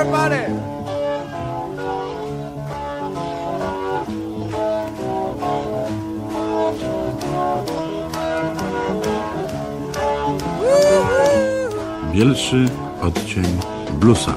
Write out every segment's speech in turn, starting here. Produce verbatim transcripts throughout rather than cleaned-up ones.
everybody. Bielszy odcień bluesa.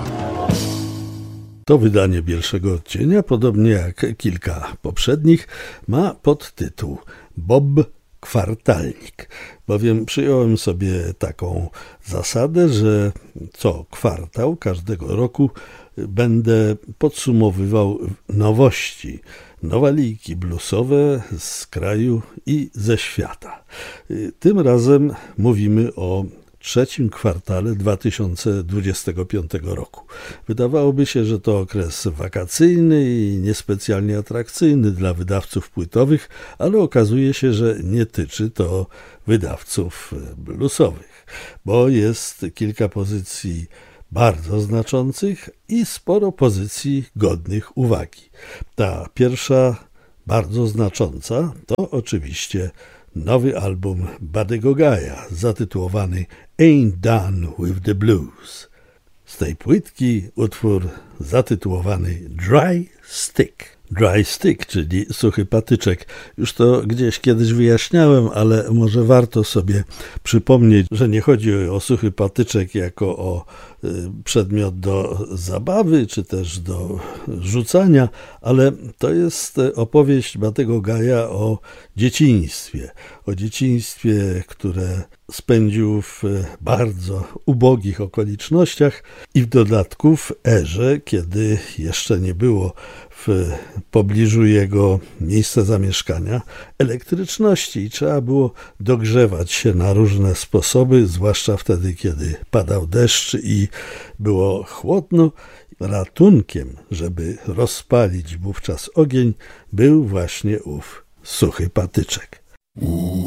To wydanie Bielszego Odcienia, podobnie jak kilka poprzednich, ma podtytuł Bob Kwartalnik, bowiem przyjąłem sobie taką zasadę, że co kwartał każdego roku będę podsumowywał nowości, noweliki bluesowe z kraju i ze świata. Tym razem mówimy o trzecim kwartale dwa tysiące dwudziestego piątego roku. Wydawałoby się, że to okres wakacyjny i niespecjalnie atrakcyjny dla wydawców płytowych, ale okazuje się, że nie tyczy to wydawców bluesowych, bo jest kilka pozycji bardzo znaczących i sporo pozycji godnych uwagi. Ta pierwsza, bardzo znacząca, to oczywiście nowy album Buddy'ego Guy'a, zatytułowany Ain't Done with the Blues. Z tej płytki utwór zatytułowany Dry Stick. Dry stick, czyli suchy patyczek. Już to gdzieś kiedyś wyjaśniałem, ale może warto sobie przypomnieć, że nie chodzi o suchy patyczek jako o przedmiot do zabawy, czy też do rzucania, ale to jest opowieść Buddy'ego Guy'a o dzieciństwie. O dzieciństwie, które spędził w bardzo ubogich okolicznościach i w dodatku w erze, kiedy jeszcze nie było w pobliżu jego miejsca zamieszkania elektryczności i trzeba było dogrzewać się na różne sposoby, zwłaszcza wtedy, kiedy padał deszcz i było chłodno. Ratunkiem, żeby rozpalić wówczas ogień, był właśnie ów suchy patyczek.